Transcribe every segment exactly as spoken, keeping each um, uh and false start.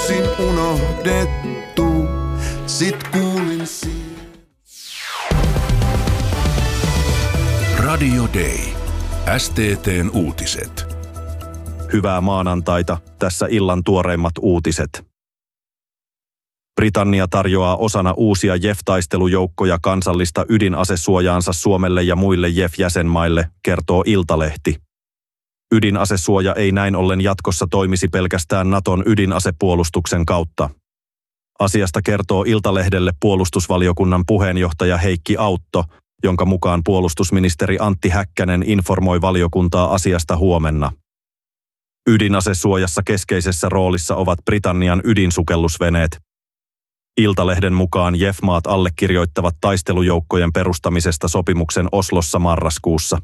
yksin unohdettu, sit kuulin siinä. Radio Day. S T T:n uutiset. Hyvää maanantaita, tässä illan tuoreimmat uutiset. Britannia tarjoaa osana uusia J E F-taistelujoukkoja kansallista ydinasesuojaansa Suomelle ja muille J E F-jäsenmaille, kertoo Iltalehti. Ydinasesuoja ei näin ollen jatkossa toimisi pelkästään Naton ydinasepuolustuksen kautta. Asiasta kertoo Iltalehdelle puolustusvaliokunnan puheenjohtaja Heikki Autto, jonka mukaan puolustusministeri Antti Häkkänen informoi valiokuntaa asiasta huomenna. Ydinasesuojassa keskeisessä roolissa ovat Britannian ydinsukellusveneet. Iltalehden mukaan J E F-maat allekirjoittavat taistelujoukkojen perustamisesta sopimuksen Oslossa marraskuussa.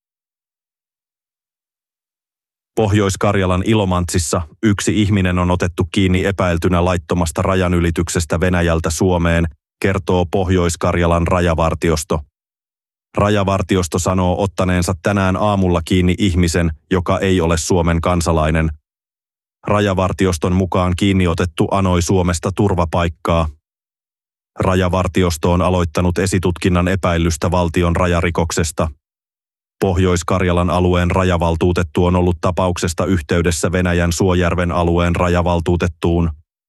Pohjois-Karjalan Ilomantsissa yksi ihminen on otettu kiinni epäiltynä laittomasta rajanylityksestä Venäjältä Suomeen, kertoo Pohjois-Karjalan rajavartiosto. Rajavartiosto sanoo ottaneensa tänään aamulla kiinni ihmisen, joka ei ole Suomen kansalainen. Rajavartioston mukaan kiinni otettu anoi Suomesta turvapaikkaa. Rajavartiosto on aloittanut esitutkinnan epäilystä valtion rajarikoksesta. Pohjois-Karjalan alueen rajavaltuutettu on ollut tapauksesta yhteydessä Venäjän Suojärven alueen rajavaltuutettuun.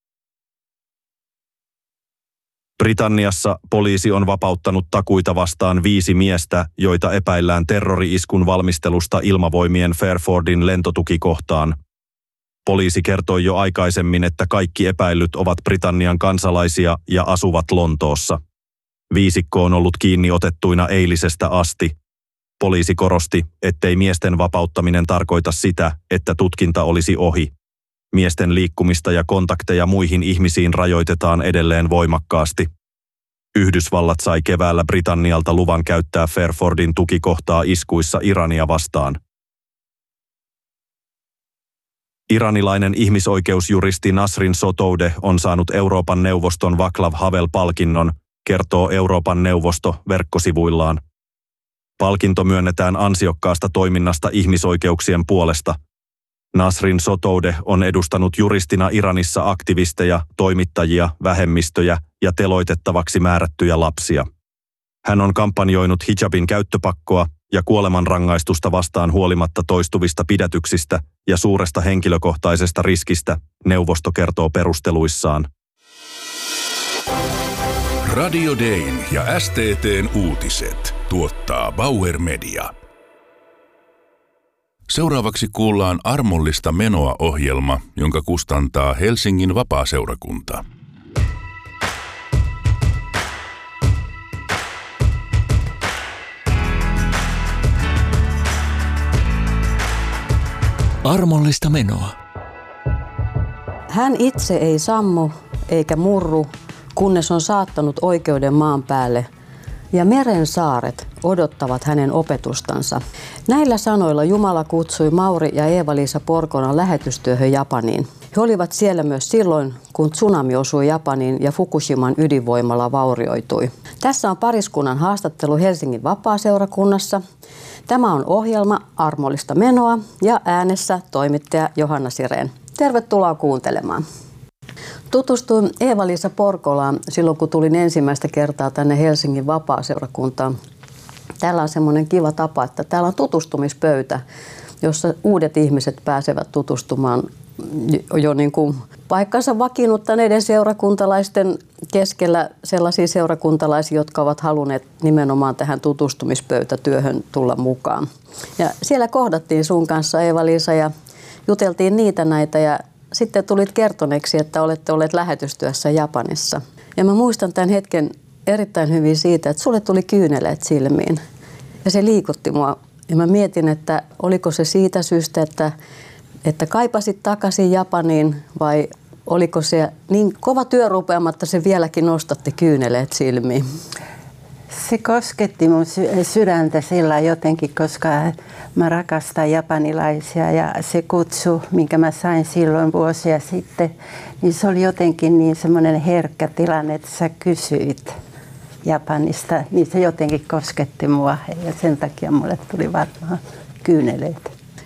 Britanniassa poliisi on vapauttanut takuita vastaan viisi miestä, joita epäillään terrori-iskun valmistelusta ilmavoimien Fairfordin lentotukikohtaan. Poliisi kertoi jo aikaisemmin, että kaikki epäillyt ovat Britannian kansalaisia ja asuvat Lontoossa. Viisikko on ollut kiinni otettuina eilisestä asti. Poliisi korosti, ettei miesten vapauttaminen tarkoita sitä, että tutkinta olisi ohi. Miesten liikkumista ja kontakteja muihin ihmisiin rajoitetaan edelleen voimakkaasti. Yhdysvallat sai keväällä Britannialta luvan käyttää Fairfordin tukikohtaa iskuissa Irania vastaan. Iranilainen ihmisoikeusjuristi Nasrin Sotoudeh on saanut Euroopan neuvoston Václav Havel-palkinnon, kertoo Euroopan neuvosto verkkosivuillaan. Palkinto myönnetään ansiokkaasta toiminnasta ihmisoikeuksien puolesta. Nasrin Sotoudeh on edustanut juristina Iranissa aktivisteja, toimittajia, vähemmistöjä ja teloitettavaksi määrättyjä lapsia. Hän on kampanjoinut hijabin käyttöpakkoa ja kuolemanrangaistusta vastaan huolimatta toistuvista pidätyksistä ja suuresta henkilökohtaisesta riskistä, neuvosto kertoo perusteluissaan. Radio Dayn ja S T T:n uutiset tuottaa Bauer Media. Seuraavaksi kuullaan Armollista menoa -ohjelma, jonka kustantaa Helsingin Vapaaseurakunta. Armollista menoa. Hän itse ei sammu eikä murru, kunnes on saattanut oikeuden maan päälle, ja meren saaret odottavat hänen opetustansa. Näillä sanoilla Jumala kutsui Mauri ja Eeva-Liisa Porkolan lähetystyöhön Japaniin. He olivat siellä myös silloin, kun tsunami osui Japaniin ja Fukushiman ydinvoimala vaurioitui. Tässä on pariskunnan haastattelu Helsingin Vapaaseurakunnassa. Tämä on ohjelma Armollista menoa ja äänessä toimittaja Johanna Sirén. Tervetuloa kuuntelemaan. Tutustuin Eeva-Liisa Porkolaan silloin, kun tulin ensimmäistä kertaa tänne Helsingin Vapaaseurakuntaan. Täällä on semmoinen kiva tapa, että täällä on tutustumispöytä, jossa uudet ihmiset pääsevät tutustumaan jo niin kuin paikkansa vakiinnuttaneiden seurakuntalaisten keskellä sellaisia seurakuntalaisia, jotka ovat halunneet nimenomaan tähän tutustumispöytätyöhön tulla mukaan. Ja siellä kohdattiin sun kanssa, Eeva-Liisa, ja juteltiin niitä näitä ja sitten tulit kertoneeksi, että olette olleet lähetystyössä Japanissa. Ja mä muistan tämän hetken erittäin hyvin siitä, että sulle tuli kyyneleet silmiin. Ja se liikutti mua. Ja mä mietin, että oliko se siitä syystä, että, että kaipasit takaisin Japaniin vai oliko se niin kova työrupeama, että se vieläkin nostatti kyyneleet silmiin? Se kosketti mun sydäntä sillä jotenkin, koska mä rakastan japanilaisia ja se kutsu, minkä mä sain silloin vuosia sitten, niin se oli jotenkin niin semmoinen herkkä tilanne, että sä kysyit Japanista, niin se jotenkin kosketti mua ja sen takia mulle tuli varmaan kyyneleet.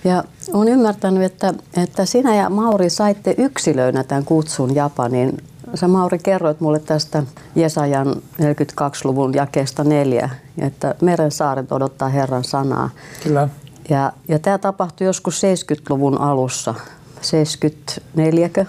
Ja olen ymmärtänyt, että, että sinä ja Mauri saitte yksilöinä tämän kutsun Japaniin. Sä, Mauri, kerroit mulle tästä Jesajan neljäkymmentäkaksi luvun jakeesta neljä, että meren saaret odottaa Herran sanaa. Kyllä. Ja, ja tämä tapahtui joskus seitsemänkymmentä luvun alussa. seitsemänkymmentäneljäkö?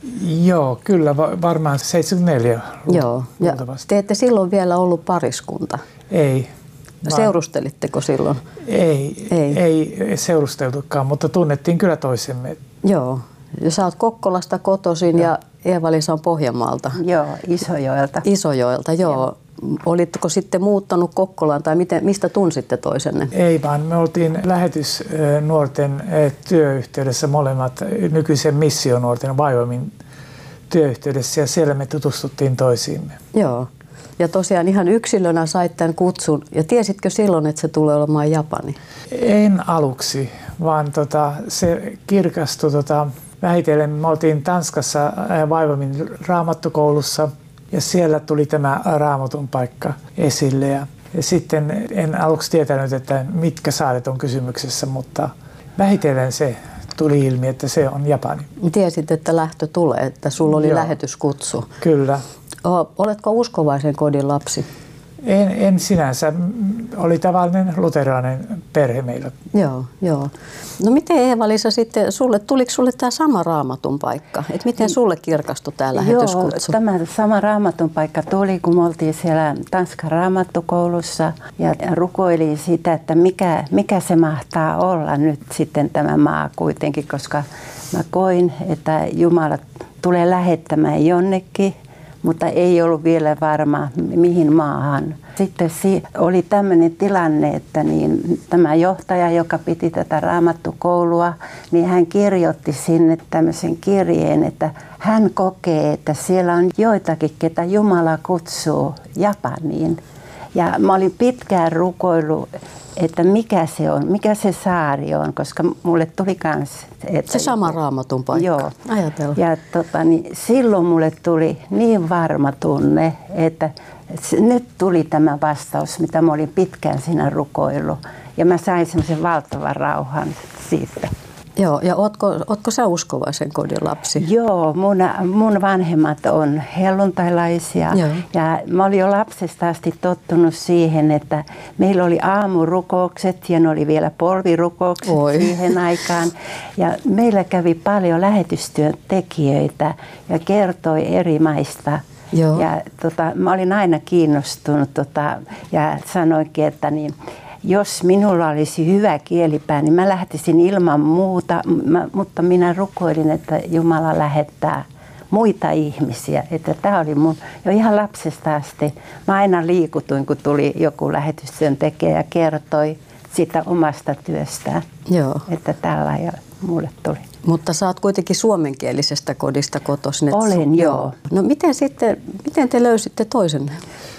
Joo, kyllä, varmaan seitsemänkymmentäneljä. Joo, ja te ette silloin vielä ollut pariskunta. Ei. Vaan... Seurustelitteko silloin? Ei, ei, ei seurusteltukaan, mutta tunnettiin kyllä toisemme. Joo, ja sä oot Kokkolasta kotoisin ja, ja Eeva-Liisa on Pohjanmaalta. Joo, Isojoelta. Isojoelta, joo. joo. Olitteko sitten muuttanut Kokkolaan tai miten, mistä tunsitte toisenne? Ei vaan, me oltiin lähetysnuorten työyhteydessä molemmat nykyisen missionuorten Vaivamin työyhteydessä ja siellä me tutustuttiin toisiimme. Joo. Ja tosiaan ihan yksilönä sait tämän kutsun. Ja tiesitkö silloin, että se tulee olemaan Japani? En aluksi, vaan tota, se kirkastui tota, vähitellen. Me oltiin Tanskassa Vaivamin raamattukoulussa ja siellä tuli tämä Raamatun paikka esille. Ja, ja sitten en aluksi tietänyt, että mitkä saaret on kysymyksessä, mutta vähitellen se tuli ilmi, että se on Japani. Tiesit, että lähtö tulee, että sulla oli Joo. lähetyskutsu. Kyllä. Oletko uskovaisen kodin lapsi? En, en sinänsä. Oli tavallinen luterilainen perhe meillä. Joo, joo. No miten Eeva-Liisa sitten, sulle, tuliko sulle tämä sama Raamatun paikka? Et miten sulle kirkastui tämä lähetyskutsu? Joo, tämä sama Raamatun paikka tuli, kun me oltiin siellä Tanskan raamattukoulussa ja rukoilin sitä, että mikä, mikä se mahtaa olla nyt sitten tämä maa kuitenkin, koska mä koin, että Jumala tulee lähettämään jonnekin, mutta ei ollut vielä varma, mihin maahan. Sitten oli tämmöinen tilanne, että niin, tämä johtaja, joka piti tätä raamattukoulua, niin hän kirjoitti sinne tämmöisen kirjeen, että hän kokee, että siellä on joitakin, ketä Jumala kutsuu Japaniin. Ja mä olin pitkään rukoillut, että mikä se on, mikä se saari on, koska mulle tuli kans... Että se sama Raamatun paikka. Joo. Ajatella. Ja tota, niin silloin mulle tuli niin varma tunne, että nyt tuli tämä vastaus, mitä mä olin pitkään siinä rukoillut. Ja mä sain semmoisen valtavan rauhan siitä. Joo, ja ootko, ootko sä uskovaisen kodin lapsi? Joo, mun, mun vanhemmat on helluntailaisia. Joo. Ja mä olin jo lapsesta asti tottunut siihen, että meillä oli aamurukoukset ja ne oli vielä polvirukoukset Oi. siihen aikaan. Ja meillä kävi paljon lähetystyön tekijöitä ja kertoi eri maista. Joo. Ja tota, mä olin aina kiinnostunut tota, ja sanoinkin, että niin, jos minulla olisi hyvä kielipää, niin mä lähtisin ilman muuta, mä, mutta minä rukoilin, että Jumala lähettää muita ihmisiä. Että tämä oli mun jo ihan lapsesta asti. Mä aina liikutuin, kun tuli joku lähetystyön tekijä ja kertoi sitä omasta työstään. Joo. Että tällä ja mulle tuli. Mutta sä oot kuitenkin suomenkielisestä kodista kotoisin. Olen, joo. joo. No miten sitten, miten te löysitte toisenne?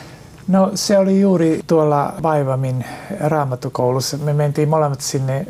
No se oli juuri tuolla Vaivamin raamattukoulussa. Me mentiin molemmat sinne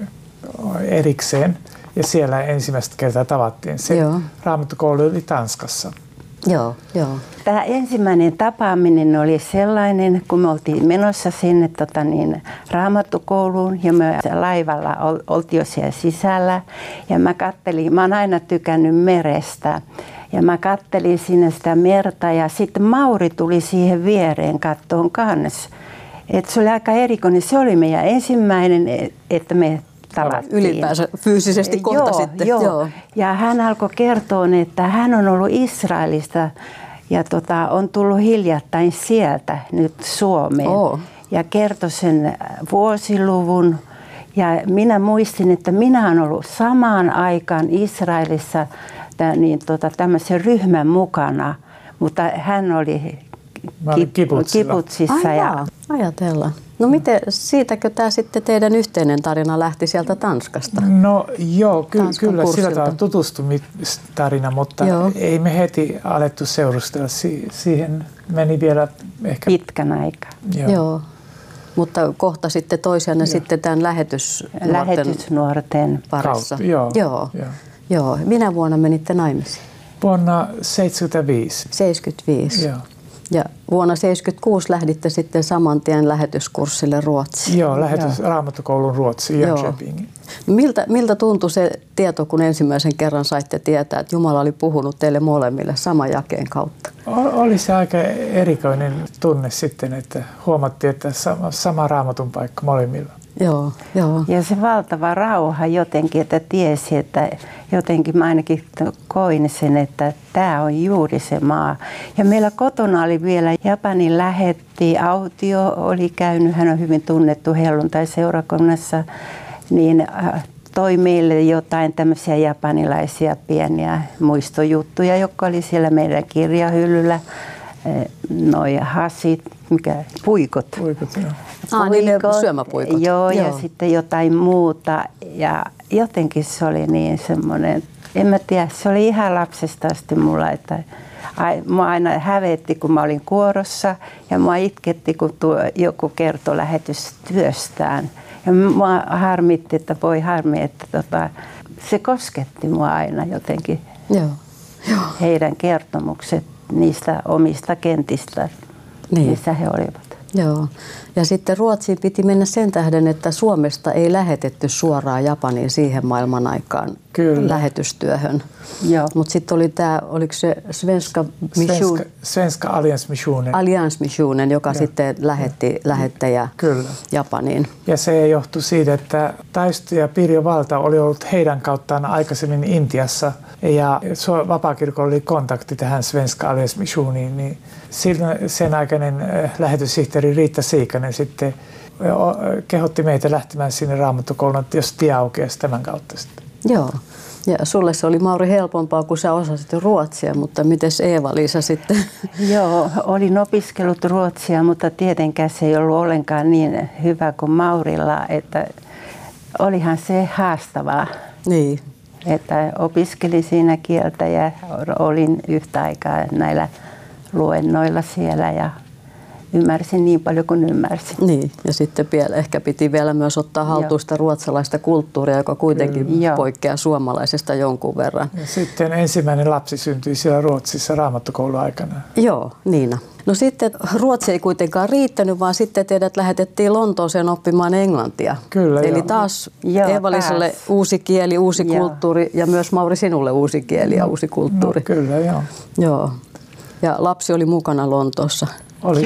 erikseen ja siellä ensimmäistä kertaa tavattiin. Se joo. raamattukoulu oli Tanskassa. Joo, joo. Tämä ensimmäinen tapaaminen oli sellainen, kun me oltiin menossa sinne tota niin, raamattukouluun ja me laivalla oltiin jo siellä sisällä. Ja mä kattelin, mä oon aina tykännyt merestä. Ja mä kattelin sinne sitä merta ja sitten Mauri tuli siihen viereen kattoon kanssa. Et se oli aika erikoinen. Se oli meidän ensimmäinen, että me tavattiin. Ylipäänsä fyysisesti kohtasitte. Joo, joo. Ja hän alkoi kertoa, että hän on ollut Israelista ja tota, on tullut hiljattain sieltä nyt Suomeen. Oh. Ja kertoi sen vuosiluvun. Ja minä muistin, että minä olen ollut samaan aikaan Israelissa niin, tota, tämmöisen ryhmän mukana, mutta hän oli kibutsissa. Ja... Ajatellaan. No miten, siitäkö tämä sitten teidän yhteinen tarina lähti sieltä Tanskasta? No joo, ky- kyllä sillä tavalla tutustumistarina, mutta joo. ei me heti alettu seurustella. Si- siihen meni vielä ehkä... pitkän aikaa. Joo. joo. Mutta kohta sitten toisianne sitten tämän lähetysnuorten, lähetysnuorten parissa. Joo, joo. joo. Joo. Minä vuonna menitte naimisiin? Vuonna seitsemänkymmentäviisi. seitsemänkymmentäviisi. Joo. Ja vuonna seitsemänkymmentäkuusi lähditte sitten saman tien lähetyskurssille Ruotsiin. Joo, lähetys Raamattokoulun Ruotsiin, Jönköpingin. Miltä, miltä tuntui se tieto, kun ensimmäisen kerran saitte tietää, että Jumala oli puhunut teille molemmille saman jakeen kautta? Oli se aika erikoinen tunne sitten, että huomattiin, että sama, sama raamatun paikka molemmilla. Joo, joo. Ja se valtava rauha jotenkin, että tiesi, että jotenkin mä ainakin koin sen, että tämä on juuri se maa. Ja meillä kotona oli vielä Japanin lähetti, Autio oli käynyt, hän on hyvin tunnettu helluntai-seurakunnassa, niin toi meille jotain tämmöisiä japanilaisia pieniä muistojuttuja, jotka oli siellä meidän kirjahyllyllä. Noi hasit, mikä, puikot. Puikot, joo. Ah, niin ne syömäpuikot. Joo, ja joo. sitten jotain muuta. Ja jotenkin se oli niin semmoinen, en mä tiedä, se oli ihan lapsesta asti mulla, että mua aina hävetti, kun mä olin kuorossa ja mua itketti, kun tuo, joku kertoi lähetystyöstään. Ja mua harmitti, että voi harmi, että tota, se kosketti mua aina jotenkin. Joo. Joo. Heidän kertomukset niistä omista kentistä, niin. missä he olivat. Joo. Ja sitten Ruotsiin piti mennä sen tähden, että Suomesta ei lähetetty suoraan Japaniin siihen maailman aikaan Kyllä. lähetystyöhön. Mutta sitten oli tämä, oliko se Svenska Mission? Svenska, Svenska Alliansmissionen. Alliansmissionen, joka ja. sitten lähetti ja. lähettäjä Kyllä. Japaniin. Ja se johtui siitä, että Taisto ja Pirjo Valta oli ollut heidän kauttaan aikaisemmin Intiassa. Ja vapaakirkolla oli kontakti tähän Svenska Alliansmissioniin. Niin sen aikainen lähetyssihteeri Riitta Siikanen sitten kehotti meitä lähtemään sinne Raamattokouluun, että jos tie aukeaisi tämän kautta sitten. Joo. Ja sulle se oli, Mauri, helpompaa, kun sä osasit ruotsia, mutta mites Eeva-Liisa sitten? Joo, olin opiskellut ruotsia, mutta tietenkään se ei ollut ollenkaan niin hyvä kuin Maurilla, että olihan se haastavaa. Niin. Että opiskelin siinä kieltä ja olin yhtä aikaa näillä luennoilla siellä ja ymmärsin niin paljon kuin ymmärsin. Niin, ja sitten vielä, ehkä piti vielä myös ottaa haltuun sitä ruotsalaista kulttuuria, joka kuitenkin mm. poikkeaa suomalaisesta jonkun verran. Ja sitten ensimmäinen lapsi syntyi siellä Ruotsissa Raamattokoulun aikana. Joo, Niina. No sitten Ruotsi ei kuitenkaan riittänyt, vaan sitten teidät lähetettiin Lontooseen oppimaan englantia. Kyllä, Eli joo. taas Joo, Eeva-Liisalle taas. uusi kieli, uusi Joo. kulttuuri ja myös Mauri sinulle uusi kieli ja no, uusi kulttuuri. No, kyllä, joo. Joo. Ja lapsi oli mukana Lontoossa. Oli.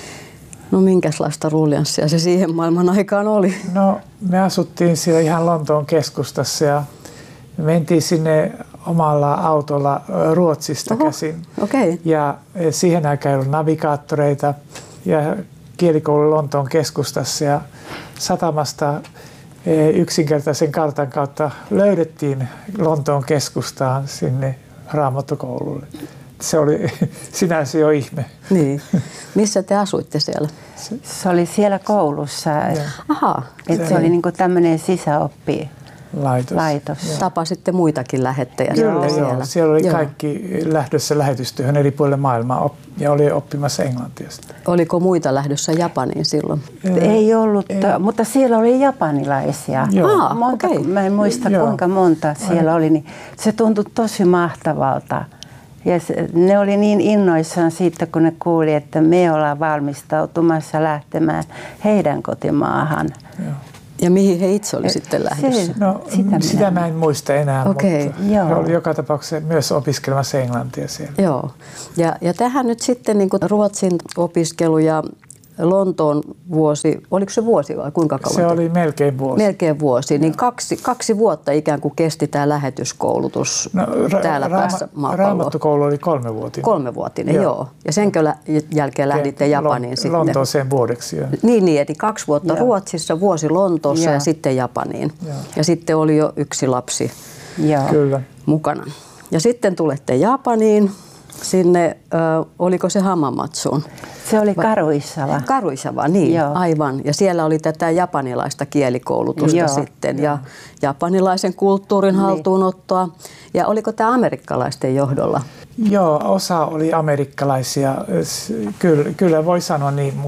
No minkälaista ruljanssia se siihen maailman aikaan oli? No me asuttiin siellä ihan Lontoon keskustassa ja mentiin sinne omalla autolla Ruotsista Oho, käsin. Okay. Ja siihen aikaan ei ollut navigaattoreita ja kielikoulu Lontoon keskustassa ja satamasta yksinkertaisen kartan kautta löydettiin Lontoon keskustaan sinne Raamattokoululle. Se oli sinänsä jo ihme. Niin. Missä te asuitte siellä? Se oli siellä koulussa. Aha. Että se oli niinku tämmöinen sisäoppi. Laitos. Laitos. Tapasitte muitakin lähettäjiä Kyllä, siellä. joo. Siellä oli joo. kaikki lähdössä lähetystyöhön eri puolille maailmaa ja oli oppimassa englantia. Oliko muita lähdössä Japaniin silloin? Ei ollut, ei. Mutta siellä oli japanilaisia. Aa, monta, okay. Mä en muista joo. kuinka monta siellä oli. Niin se tuntui tosi mahtavalta. Ja se, ne oli niin innoissaan siitä, kun ne kuuli, että me ollaan valmistautumassa lähtemään heidän kotimaahan. Joo. Ja mihin he itse oli sitten lähdössä? Se, no, sitä, sitä mä en muista enää, okay. mutta he oli joka tapauksessa myös opiskelemassa englantia siellä. Joo. Ja, ja tähän nyt sitten niin kuin Ruotsin opiskelu ja Lontoon vuosi, oliko se vuosi vai kuinka kauan? Se oli melkein vuosi. Melkein vuosi, niin kaksi, kaksi vuotta ikään kuin kesti tämä lähetyskoulutus no, ra- täällä raama- päässä maapalloa. Raamattokoulu oli kolmevuotinen. Kolmevuotinen, joo. joo. Ja senkö jälkeen lähditte Japaniin Lon- sitten? Lontooseen vuodeksi, joo. Niin, niin, eli kaksi vuotta joo. Ruotsissa, vuosi Lontoossa joo. ja sitten Japaniin. Joo. Ja sitten oli jo yksi lapsi joo. Kyllä. mukana. Ja sitten tulette Japaniin. Sinne, ö, oliko se Hamamatsuun? Se oli Karuisawa. Karuisawa, niin, joo. aivan. Ja siellä oli tätä japanilaista kielikoulutusta joo. sitten ja japanilaisen kulttuurin niin. haltuunottoa. Ja oliko tämä amerikkalaisten johdolla? Joo, osa oli amerikkalaisia. Kyllä, kyllä voi sanoa niin, mutta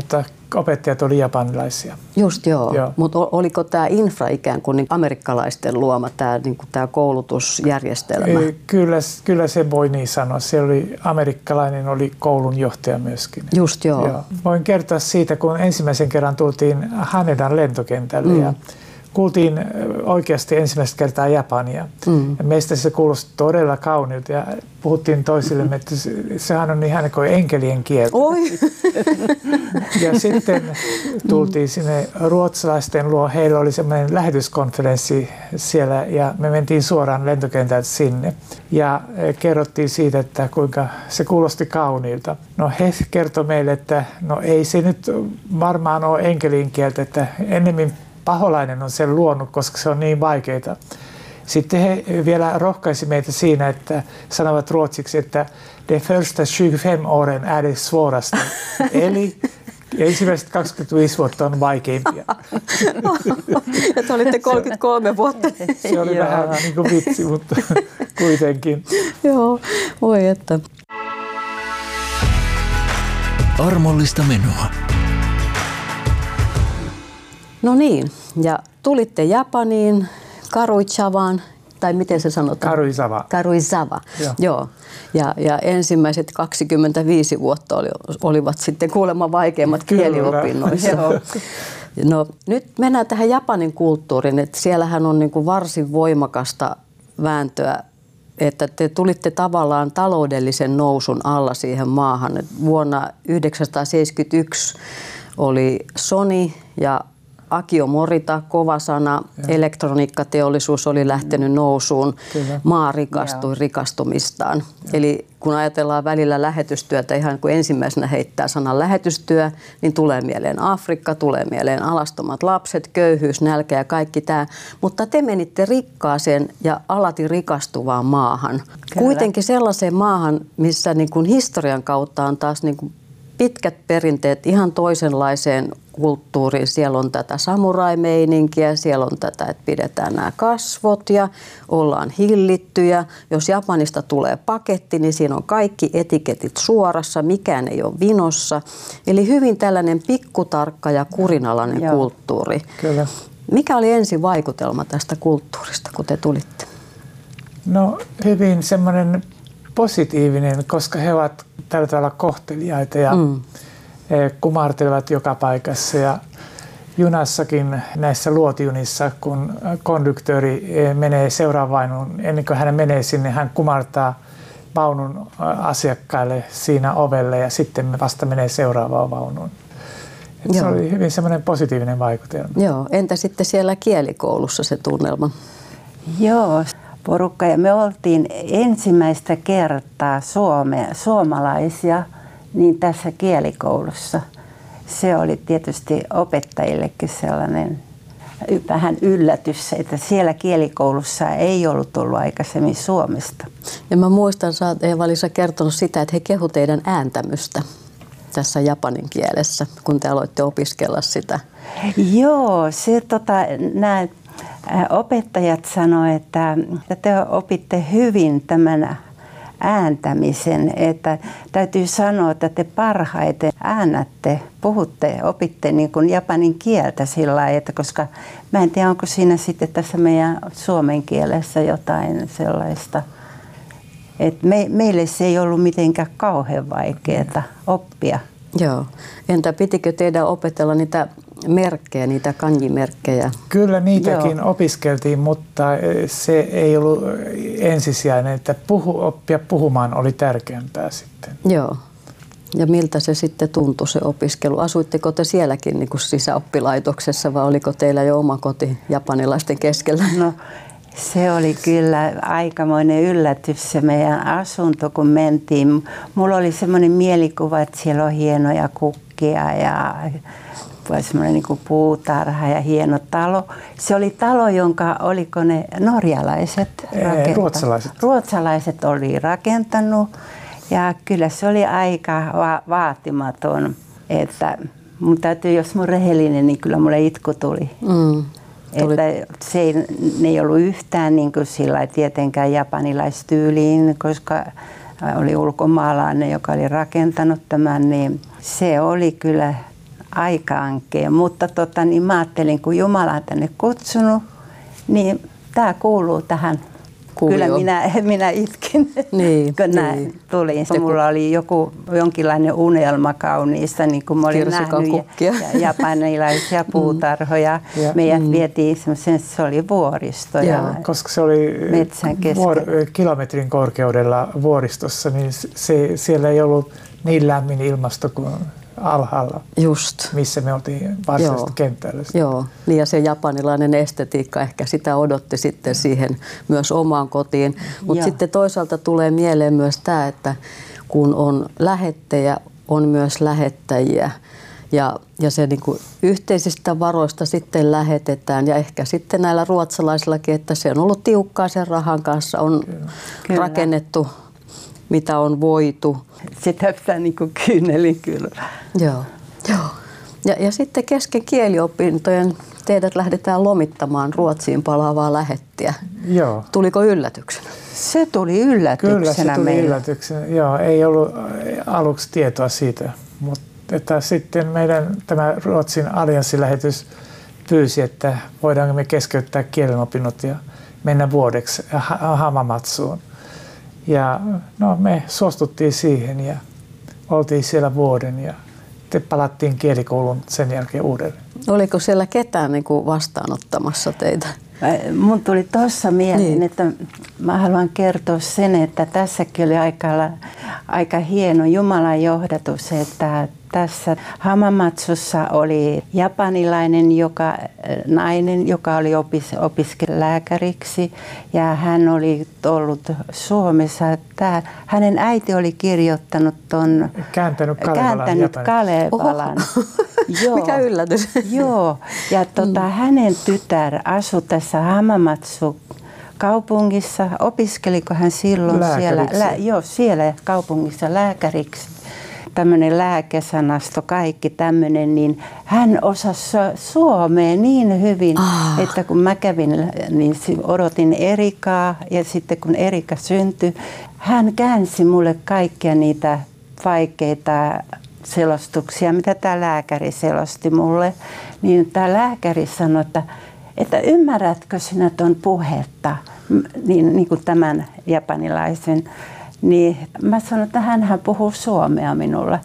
opettajat oli japanilaisia. Just joo, joo. mutta oliko tämä infra ikään kuin, niin amerikkalaisten luoma tämä niin tämä koulutusjärjestelmä? Kyllä, kyllä se voi niin sanoa. Se oli amerikkalainen, oli koulun johtaja myöskin. Just joo. joo. Voin kertoa siitä, kun ensimmäisen kerran tultiin Hanedan lentokentälle mm. ja kuultiin oikeasti ensimmäistä kertaa Japania. Mm. Ja meistä se kuulosti todella kauniilta ja puhuttiin toisillemme, että sehän on ihan kuin enkelien kieltä. Oi. Ja sitten tultiin sinne ruotsalaisten luo. Heillä oli semmoinen lähetyskonferenssi siellä ja me mentiin suoraan lentokentältä sinne. Ja kerrottiin siitä, että kuinka se kuulosti kauniilta. No he kertoi meille, että no ei se nyt varmaan ole enkelien kieltä, että ennemmin paholainen on sen luonut, koska se on niin vaikeaa. Sitten he vielä rohkaisi meitä siinä, että sanovat ruotsiksi, että de första tjugofem åren är det svåraste. Eli ensimmäiset kaksikymmentäviisi vuotta on vaikeimpia. Ja te olitte kolmekymmentäkolme vuotta. Se oli vähän niin kuin vitsi, mutta kuitenkin. Joo, voi että. Armollista menoa. No niin, ja tulitte Japaniin, Karuizavaan, tai miten se sanotaan? Karuizawa. Karuizawa, joo. joo. Ja, ja ensimmäiset kaksikymmentäviisi vuotta oli, olivat sitten kuulemma vaikeimmat kieliopinnoissa. No, nyt mennään tähän Japanin kulttuuriin, että siellähän on niin kuin varsin voimakasta vääntöä, että te tulitte tavallaan taloudellisen nousun alla siihen maahan. Et vuonna yhdeksänsataaseitsemänkymmentäyksi oli Sony ja Akio Morita, kova sana, ja. Elektroniikkateollisuus oli lähtenyt nousuun, Kyllä. maa rikastui ja. rikastumistaan. Ja. Eli kun ajatellaan välillä lähetystyötä, ihan kun ensimmäisenä heittää sanan lähetystyö, niin tulee mieleen Afrikka, tulee mieleen alastomat lapset, köyhyys, nälkä ja kaikki tämä. Mutta te menitte rikkaaseen ja alati rikastuvaan maahan. Kyllä. Kuitenkin sellaiseen maahan, missä niin kuin historian kautta on taas niin kuin pitkät perinteet ihan toisenlaiseen kulttuuriin. Siellä on tätä samurai-meininkiä, siellä on tätä, että pidetään nämä kasvot ja ollaan hillittyjä. Jos Japanista tulee paketti, niin siinä on kaikki etiketit suorassa, mikään ei ole vinossa. Eli hyvin tällainen pikkutarkka ja kurinalainen Joo. kulttuuri. Kyllä. Mikä oli ensi vaikutelma tästä kulttuurista, kun te tulitte? No hyvin semmoinen positiivinen, koska he ovat tällä tavalla kohteliaita ja mm. kumartelevat joka paikassa. Ja junassakin näissä luotijunissa, kun konduktööri menee seuraavaan vaunuun, ennen kuin hän menee sinne, hän kumartaa vaunun asiakkaille siinä ovelle ja sitten vasta menee seuraavaan vaunuun. Se oli hyvin semmoinen positiivinen vaikutelma. Joo. Entä sitten siellä kielikoulussa se tunnelma? Joo. Porukka ja me oltiin ensimmäistä kertaa Suome, suomalaisia niin tässä kielikoulussa. Se oli tietysti opettajillekin sellainen vähän yllätys, että siellä kielikoulussa ei ollut ollut aikaisemmin Suomesta. Ja mä muistan, sä oot Eeva-Liisa kertonut sitä, että he kehu teidän ääntämystä tässä japanin kielessä, kun te aloitte opiskella sitä. Joo, se tota, nää opettajat sanoivat, että te opitte hyvin tämän ääntämisen, että täytyy sanoa, että te parhaiten äännätte, puhutte, opitte niin kuin japanin kieltä sillä lailla, että koska mä en tiedä, onko siinä sitten tässä meidän suomen kielessä jotain sellaista, että me, meille se ei ollut mitenkään kauhean vaikeaa oppia. Joo. Entä pitikö teidän opetella niitä merkkejä, niitä kanji-merkkejä? Kyllä niitäkin Joo. opiskeltiin, mutta se ei ollut ensisijainen, että puhu, oppia puhumaan oli tärkeämpää sitten. Joo. Ja miltä se sitten tuntui se opiskelu? Asuitteko te sielläkin niin kuin sisäoppilaitoksessa vai oliko teillä jo oma koti japanilaisten keskellä? No, se oli kyllä aikamoinen yllätys se meidän asunto, kun mentiin. Mulla oli semmoinen mielikuva, että siellä on hienoja kukkia ja semmoinen niin kuin puutarha ja hieno talo. Se oli talo, jonka oliko ne norjalaiset rakentanut? Ruotsalaiset. Ruotsalaiset oli rakentanut ja kyllä se oli aika va- vaatimaton. Että mun täytyy, jos mun rehellinen, niin kyllä mulle itku tuli. Mm. Että se ei, ne ei ollut yhtään niin kuin sillä tietenkään japanilaistyyliin, koska oli ulkomaalainen, joka oli rakentanut tämän, niin se oli kyllä aikaankeen. Mutta tota, niin mä ajattelin, kun Jumala on tänne kutsunut, niin tämä kuuluu tähän. Kuvio. Kyllä minä, minä itkin, niin, kun niin. tulin. Mulla oli joku jonkinlainen unelma kauniista, niin kuin mä olin nähnyt ja, ja japanilaisia puutarhoja. Ja. Meidät mm. vietiin semmoisen, se oli vuoristo. Ja, ja koska se oli vuor, kilometrin korkeudella vuoristossa, niin se, siellä ei ollut niin lämmin ilmasto kuin alhaalla, just. Missä me oltiin varsinaisesti kentällä. Joo, niin ja se japanilainen estetiikka ehkä sitä odotti sitten siihen myös omaan kotiin. Mutta sitten toisaalta tulee mieleen myös tämä, että kun on lähettejä, on myös lähettäjiä. Ja, ja se niin kuin yhteisistä varoista sitten lähetetään ja ehkä sitten näillä ruotsalaisillakin, että se on ollut tiukkaa sen rahan kanssa, on Kyllä. rakennettu mitä on voitu. Sitä pitää niin kuin kyynelin kyllä. Joo. Joo. Ja, ja sitten kesken kieliopintojen teidät lähdetään lomittamaan Ruotsiin palaavaa lähettiä. Joo. Tuliko yllätyksenä? Se tuli yllätyksenä Kyllä se tuli meille. yllätyksenä. Joo, ei ollut aluksi tietoa siitä, mutta että sitten meidän tämä Ruotsin allianssilähetys pyysi, että voidaanko me keskeyttää kielenopinnot ja mennä vuodeksi Hamamatsuun. Ja no, me suostuttiin siihen ja oltiin siellä vuoden ja sitten palattiin kielikoulun sen jälkeen uudelleen. Oliko siellä ketään niin kuin vastaanottamassa teitä? Mun tuli tuossa mieleen, niin. että mä haluan kertoa sen, että tässäkin oli aika, aika hieno Jumalan johdatus, että tässä Hamamatsussa oli japanilainen joka, nainen, joka oli opis, opiskellut lääkäriksi ja hän oli ollut Suomessa. Tää, hänen äiti oli kirjoittanut ton kääntänyt Kalevalan. Kääntänyt Kalevalan. Joo. Mikä yllätys. Joo, ja tota, mm. hänen tytär asui tässä Hamamatsu kaupungissa. Opiskeliko hän silloin siellä? Lä, joo, siellä kaupungissa lääkäriksi. Tämmöinen lääkesanasto, kaikki tämmöinen, niin hän osasi suomea niin hyvin, ah. että kun mä kävin, niin odotin Erikaa ja sitten kun Erika syntyi, hän käänsi mulle kaikkia niitä vaikeita selostuksia, mitä tämä lääkäri selosti mulle. Niin tämä lääkäri sanoi, että, että ymmärrätkö sinä tuon puhetta, niin, niin kuin tämän japanilaisen. Niin mä sanoin, että hänhän puhuu suomea minulle.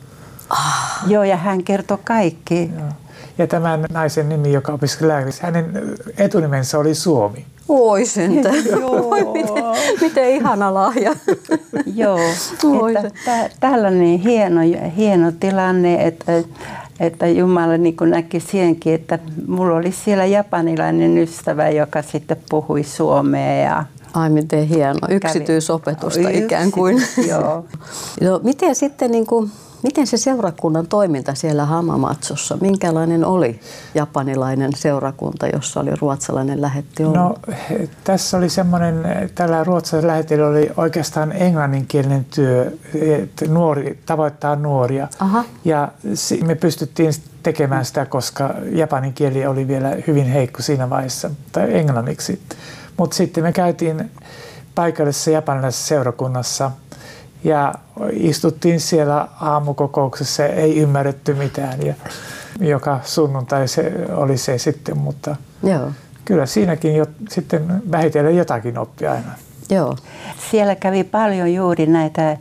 Ah. Joo, ja hän kertoi kaikki. Joo. Ja tämän naisen nimi, joka opiskeli lääkäriksi, hänen etunimensä oli Suomi. Oi sentä. miten, miten ihana lahja. Joo, että tä, tällainen hieno, hieno tilanne, että, että Jumala niin kuin näki siihenkin, että mulla oli siellä japanilainen ystävä, joka sitten puhui suomea ja ai miten hieno, yksityisopetusta Kävi. ikään kuin. Joo. No, miten sitten niin kuin, miten se seurakunnan toiminta siellä Hamamatsussa, minkälainen oli japanilainen seurakunta, jossa oli ruotsalainen lähetti ollut? No tässä oli semmoinen, tällä ruotsalaisella lähetillä oli oikeastaan englanninkielinen työ, että nuori, tavoittaa nuoria. Aha. Ja me pystyttiin tekemään sitä, koska japanin kieli oli vielä hyvin heikko siinä vaiheessa, tai englanniksi. Mutta sitten me käytiin paikallisessa japanilaisessa seurakunnassa ja istuttiin siellä aamukokouksessa, ei ymmärretty mitään ja joka sunnuntai se oli se sitten, mutta Joo. kyllä siinäkin jo, sitten vähitellen jotakin oppi aina. Joo. Siellä kävi paljon juuri näitä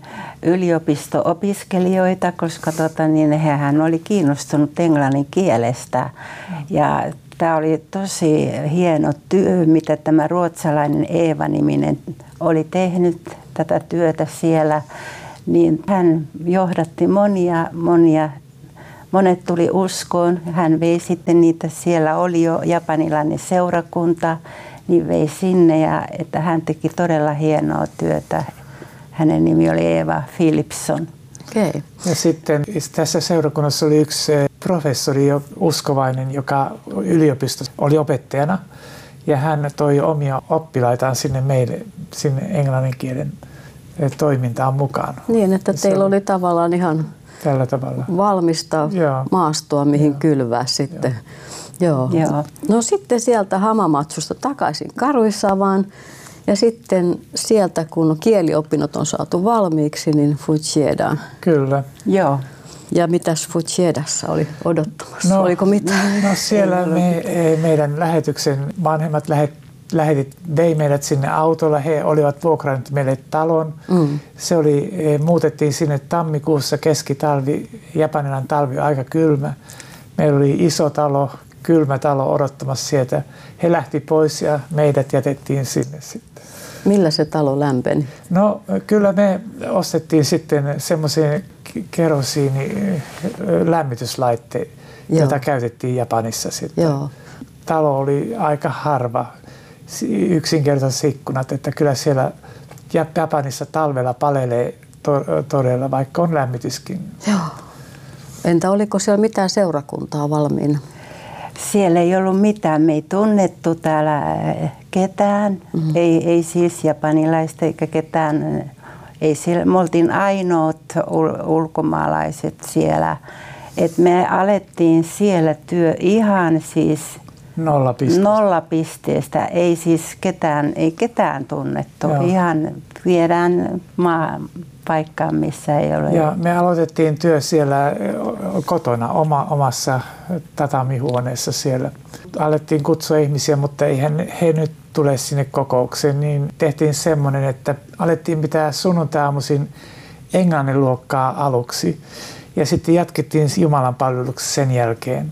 yliopisto-opiskelijoita, koska tota, niin hehän oli kiinnostunut englannin kielestä ja tämä oli tosi hieno työ, mitä tämä ruotsalainen Eeva-niminen oli tehnyt tätä työtä siellä. Niin hän johdatti monia, monia, monet tuli uskoon. Hän vei sitten niitä, siellä oli jo japanilainen seurakunta, niin vei sinne ja että hän teki todella hienoa työtä. Hänen nimi oli Eeva Philipson. Okay. Ja sitten tässä seurakunnassa oli yksi professori, uskovainen, joka yliopistossa oli opettajana. Ja hän toi omia oppilaitaan sinne meille, sinne englannin kielen toimintaan mukaan. Niin, että ja teillä oli tavallaan ihan tällä tavalla valmista Joo. maastoa, mihin Joo. kylvää sitten. Joo. Joo. Joo. No sitten sieltä Hamamatsusta takaisin Karuisavaan. Ja sitten sieltä, kun kieliopinnot on saatu valmiiksi, niin Fujiedaan. Kyllä. Joo. Ja mitäs Fuchiedassa oli odottamassa? No, Oliko mitään? No siellä me, meidän lähetyksen vanhemmat lähet, lähetit, vei meidät sinne autolla. He olivat vuokranneet meille talon. Mm. Se oli, muutettiin sinne tammikuussa, keskitalvi, Japanilan talvi, aika kylmä. Meillä oli iso talo, kylmä talo odottamassa sieltä. He lähti pois ja meidät jätettiin sinne sitten. Millä se talo lämpeni? No kyllä me ostettiin sitten semmoisen kerosiini lämmityslaitteet, jota käytettiin Japanissa sitten. Joo. Talo oli aika harva, yksinkertaiset ikkunat, että kyllä siellä Japanissa talvella palelee to- todella, vaikka on lämmityskin. Joo. Entä oliko siellä mitään seurakuntaa valmiina? Siellä ei ollut mitään. Me ei tunnettu täällä ketään, mm-hmm. ei, ei siis japanilaista eikä ketään. Ei siellä, me oltiin ainoat ul- ulkomaalaiset siellä. Et me alettiin siellä työ ihan siis nollapisteestä. nollapisteestä. Ei siis ketään, ei ketään tunnettu. Joo. Ihan viedään maa paikkaan, missä ei ole. Ja me aloitettiin työ siellä kotona, oma, omassa tatamihuoneessa siellä. Alettiin kutsua ihmisiä, mutta eihän he nyt tule sinne kokoukseen. Niin tehtiin semmoinen, että alettiin pitää sunnuntai-aamuisin englannin luokkaa aluksi. Ja sitten jatkettiin Jumalan palveluksessa sen jälkeen.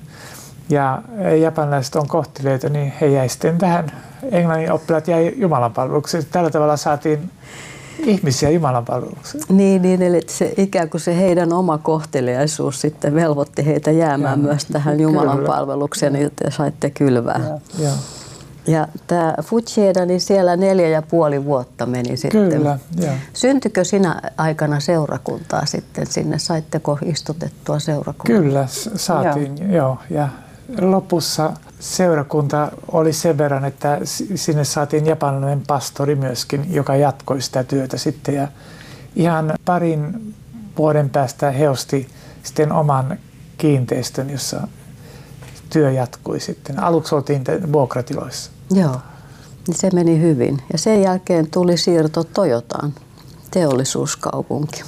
Ja japanilaiset on kohtelijoita, niin he jäi sitten tähän, englannin oppilaat jäi Jumalan palvelukseen. Tällä tavalla saatiin ihmisiä Jumalan palvelukseen. Niin, niin, eli se, ikään kuin se heidän oma kohteliaisuus sitten velvoitti heitä jäämään ja, myös tähän Jumalan kyllä. palvelukseen, niin te saitte kylvää. Ja, ja. ja tämä Fuchieda, niin siellä neljä ja puoli vuotta meni sitten. Kyllä, ja. Syntyikö sinä aikana seurakuntaa sitten sinne? Saitteko istutettua seurakuntaa? Kyllä, saatiin, joo. joo ja lopussa seurakunta oli sen verran, että sinne saatiin japanilainen pastori myöskin, joka jatkoi sitä työtä sitten. Ja ihan parin vuoden päästä he osti sitten oman kiinteistön, jossa työ jatkui sitten. Aluksi oltiin vuokratiloissa. Joo, niin se meni hyvin. Ja sen jälkeen tuli siirto Toyotaan, teollisuuskaupunki.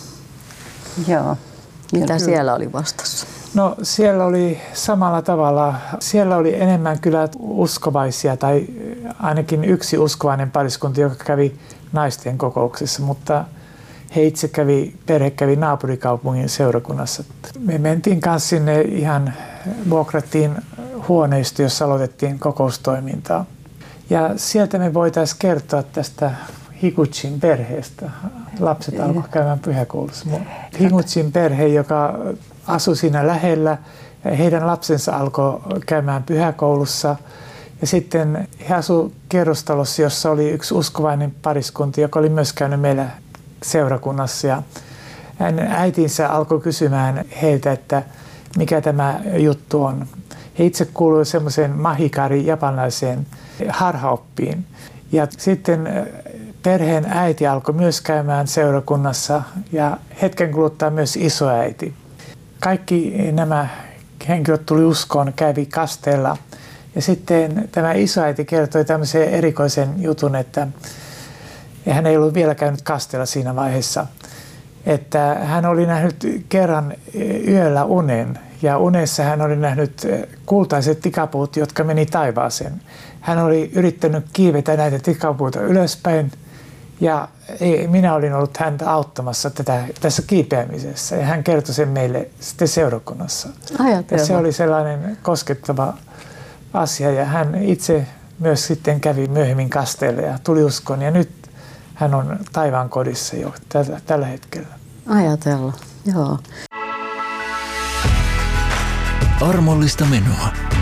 Joo. Mitä siellä oli vastassa? No siellä oli samalla tavalla, siellä oli enemmän kyllä uskovaisia tai ainakin yksi uskovainen pariskunta, joka kävi naisten kokouksessa, mutta he itse kävi, perhe kävi naapurikaupungin seurakunnassa. Me mentiin kanssa sinne ihan, vuokrattiin huoneisto, jossa aloitettiin kokoustoimintaa. Ja sieltä me voitaisiin kertoa tästä Higuchin perheestä. Lapset alkoivat käymään pyhäkoulussa. Higuchin perhe, joka asui siinä lähellä. Heidän lapsensa alkoi käymään pyhäkoulussa. Ja sitten he asuivat kerrostalossa, jossa oli yksi uskovainen pariskunta, joka oli myös käynyt meillä seurakunnassa. Ja hänen äitinsä alkoi kysymään heiltä, että mikä tämä juttu on. He itse kuuluivat semmoiseen mahikari japanilaiseen harhaoppiin. Ja sitten perheen äiti alkoi myös käymään seurakunnassa ja hetken kuluttua myös isoäiti. Kaikki nämä henkilöt tuli uskoon, kävi kasteella. Ja sitten tämä isoäiti kertoi tämmöisen erikoisen jutun, että hän ei ollut vielä käynyt kasteella siinä vaiheessa, että hän oli nähnyt kerran yöllä unen ja unessa hän oli nähnyt kultaiset tikapuut, jotka meni taivaaseen. Hän oli yrittänyt kiivetä näitä tikapuuta ylöspäin ja minä olin ollut häntä auttamassa tätä, tässä kiipeämisessä ja hän kertoi sen meille sitten seurakunnassa. Ja se oli sellainen koskettava asia ja hän itse myös sitten kävi myöhemmin kasteella ja tuli uskoon ja nyt hän on taivaan kodissa jo tällä, tällä hetkellä. Ajatella, joo. Armollista menoa.